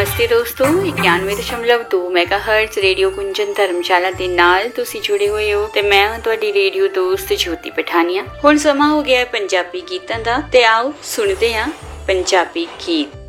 नमस्ते दोस्तों, 91.2 ਮੈਗਾਹਰਟਜ਼ ਰੇਡੀਓ ਕੁੰਜਨ ਧਰਮਸ਼ਾਲਾ ਦੇ ਨਾਲ ਤੁਸੀਂ ਜੁੜੇ ਹੋਏ ਹੋ ਤੇ ਮੈਂ ਹਾਂ ਤੁਹਾਡੀ ਰੇਡੀਓ ਦੋਸਤ ਜੋਤੀ ਪਠਾਨੀਆ। ਹੁਣ ਸਮਾਂ ਹੋ ਗਿਆ ਹੈ ਪੰਜਾਬੀ ਗੀਤਾਂ ਦਾ ਤੇ ਆਓ ਸੁਣਦੇ ਹਾਂ ਪੰਜਾਬੀ ਗੀਤ।